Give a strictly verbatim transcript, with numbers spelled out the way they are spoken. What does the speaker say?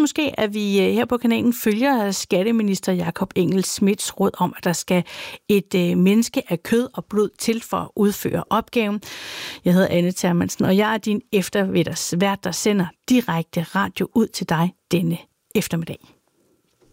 måske, at vi her på kanalen følger skatteminister Jakob Engel-Schmidts råd om, at der skal et øh, menneske af kød og blod til for at udføre opgaven. Jeg hedder Anne Thermansen, og jeg er din eftermiddagsvært, der sender direkte radio ud til dig denne eftermiddag.